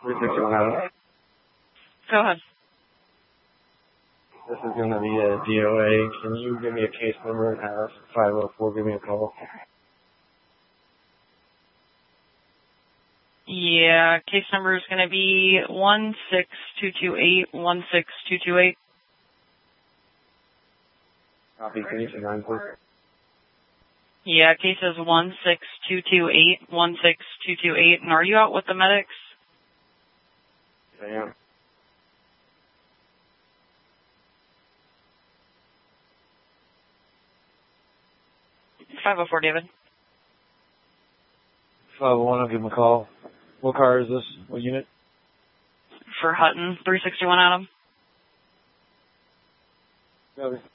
361 Adam. Go ahead. This is going to be a DOA. Can you give me a case number and have 504 give me a call? Yeah, case number is going to be 16228. Copy, can you say 9, please? Yeah, case is 16228. And are you out with the medics? I am. 504, David. 501, I'll give him a call. What car is this? What unit? For Hutton, 361 Adam. Copy.